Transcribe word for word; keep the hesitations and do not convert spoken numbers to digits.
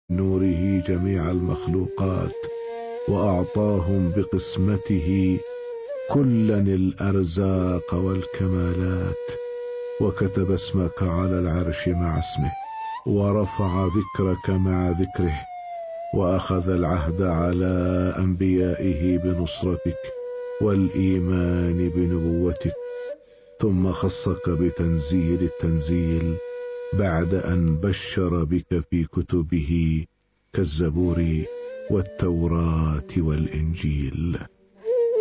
نوره جميع المخلوقات، وأعطاهم بقسمته كلا الأرزاق والكمالات، وكتب اسمك على العرش مع اسمه، ورفع ذكرك مع ذكره، وأخذ العهد على أنبيائه بنصرتك والإيمان بنبوتك، ثم خصك بتنزيل التنزيل بعد أن بشر بك في كتبه كالزبور والتوراة والإنجيل.